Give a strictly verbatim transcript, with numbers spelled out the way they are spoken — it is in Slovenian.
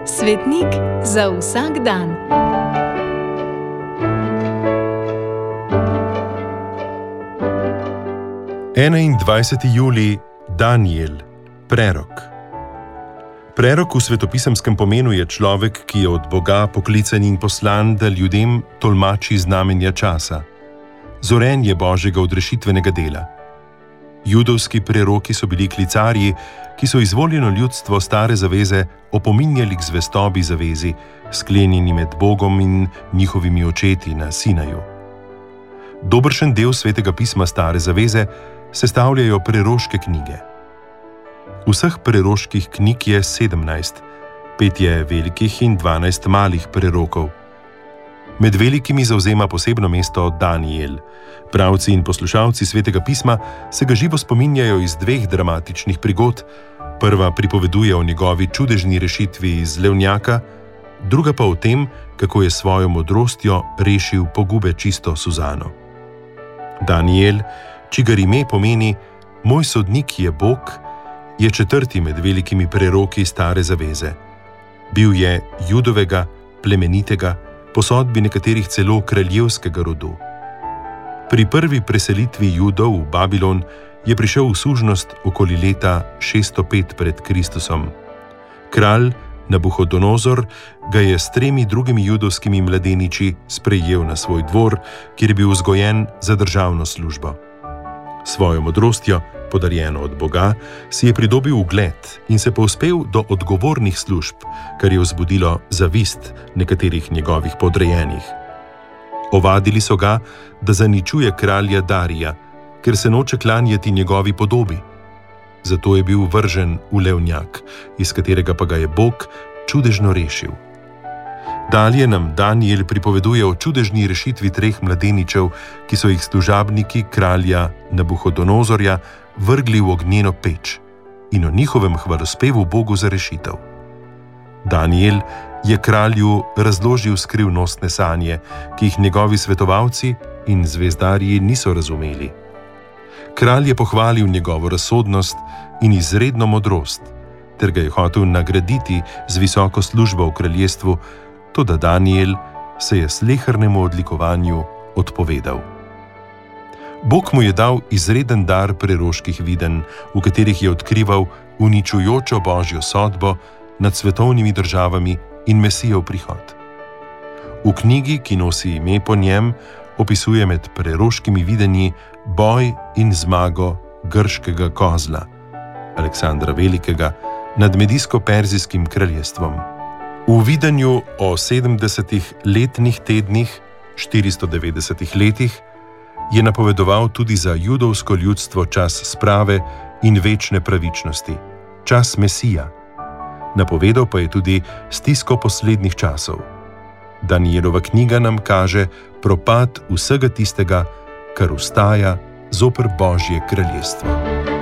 Svetnik za vsak dan. enaindvajseti julij, Danijel, prerok. Prerok v svetopisemskem pomenu je človek, ki je od Boga poklican in poslan, da ljudem tolmači znamenja časa, zorenje Božjega odrešitvenega dela. Judovski preroki so bili klicarji, ki so izvoljeno ljudstvo stare zaveze opominjali k zvestobi zavezi, sklenjeni med Bogom in njihovimi očeti na Sinaju. Dobršen del svetega pisma stare zaveze sestavljajo preroške knjige. Vseh preroških knjig je sedemnajst, pet je velikih in dvanajst malih prerokov. Med velikimi zavzema posebno mesto Danijel. Pravci in poslušalci svetega pisma se ga živo spominjajo iz dveh dramatičnih prigod. Prva pripoveduje o njegovi čudežni rešitvi iz levnjaka, druga pa o tem, kako je svojo modrostjo rešil pogube čisto Suzano. Danijel, čigar ime pomeni Moj sodnik je Bog, je četrti med velikimi preroki stare zaveze. Bil je judovega, plemenitega, po sodbi nekaterih celo kraljevskega rodu. Pri prvi preselitvi Judov v Babilon je prišel v sužnost okoli leta šeststo pet pred Kristusom. Kralj Nabuhodonozor ga je s tremi drugimi judovskimi mladeniči sprejel na svoj dvor, kjer je bil vzgojen za državno službo. Svojo modrostjo, podarjeno od Boga, si je pridobil ugled in se povzpel do odgovornih služb, kar je vzbudilo zavist nekaterih njegovih podrejenih. Ovadili so ga, da zaničuje kralja Darija, ker se noče klanjati njegovi podobi. Zato je bil vržen v levnjak, iz katerega pa ga je Bog čudežno rešil. Dalje nam Danijel pripoveduje o čudežni rešitvi treh mladeničev, ki so jih služabniki kralja Nabuhodonozorja vrgli v ognjeno peč, in o njihovem hvalospevu Bogu za rešitev. Danijel je kralju razložil skrivnostne sanje, ki jih njegovi svetovalci in zvezdarji niso razumeli. Kralj je pohvalil njegovo razsodnost in izredno modrost, ter ga je hotel nagraditi z visoko službo v kraljestvu, toda Danijel se je slehernemu odlikovanju odpovedal. Bog mu je dal izreden dar preroških videnj, v katerih je odkrival uničujočo Božjo sodbo nad svetovnimi državami in Mesijev prihod. V knjigi, ki nosi ime po njem, opisuje med preroškimi videnji boj in zmago grškega kozla, Aleksandra Velikega, nad medijsko-perzijskim kraljestvom. V videnju o sedemdesetih letnih tednih, štiristo devetdesetih letih, je napovedoval tudi za judovsko ljudstvo čas sprave in večne pravičnosti, čas Mesija. Napovedal pa je tudi stisko poslednjih časov. Danijelova knjiga nam kaže propad vsega tistega, kar vstaja zoper Božje kraljestvo.